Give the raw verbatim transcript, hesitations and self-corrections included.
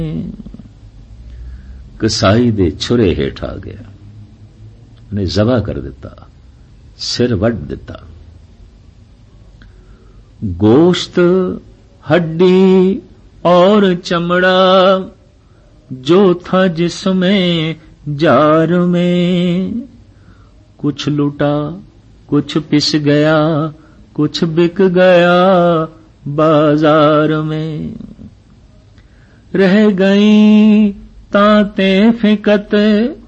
कसाई दे छुरे हेठ आ गया, ने जबा कर दिता, सिर वड दिता। गोश्त, हड्डी और चमड़ा जो था जिसमें जार में, कुछ लुटा कुछ पिस गया, कुछ बिक गया बाजार में। रह गई तांते फिकत